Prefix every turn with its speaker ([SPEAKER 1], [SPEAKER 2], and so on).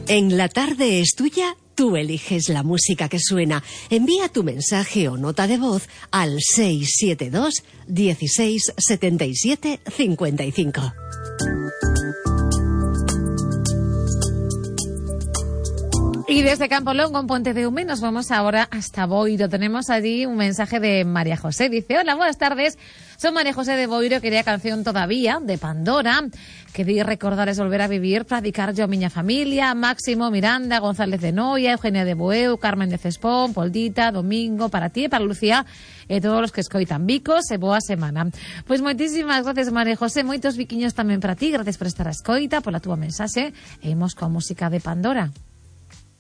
[SPEAKER 1] En La Tarde es Tuya, tú eliges la música que suena. Envía tu mensaje o nota de voz al 672 16 77 55.
[SPEAKER 2] Y desde Campolongo, en Puente de Hume, nos vamos ahora hasta Boiro. Tenemos allí un mensaje de María José. Dice: hola, buenas tardes. Soy María José de Boiro. Quería canción todavía, de Pandora. Quería recordar es volver a vivir, practicar yo miña familia, Máximo, Miranda, González de Noia, Eugenia de Bueu, Carmen de Cespón, Poldita, Domingo, para ti e para Lucía, e todos os que escoitan bicos, e boa semana. Pois moitísimas gracias, María José. Moitos biquiños tamén para ti. Gracias por estar a escoita, pola túa mensaxe. E imos coa música de Pandora.